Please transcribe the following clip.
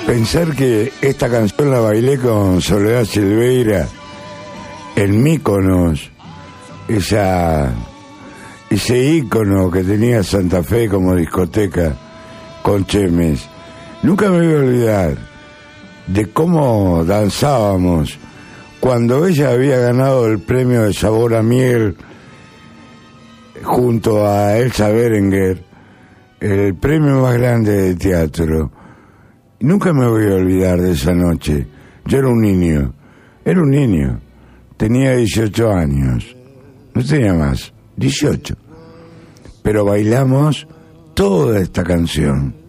Pensar que esta canción la bailé con Soledad Silveira en Mykonos, ese ícono que tenía Santa Fe como discoteca con Chemes. Nunca me voy a olvidar de cómo danzábamos cuando ella había ganado el premio de Sabor a Miel junto a Elsa Berenguer, el premio más grande de teatro. Nunca me voy a olvidar de esa noche. Yo era un niño, tenía 18 años, no tenía más, 18. Pero bailamos toda esta canción.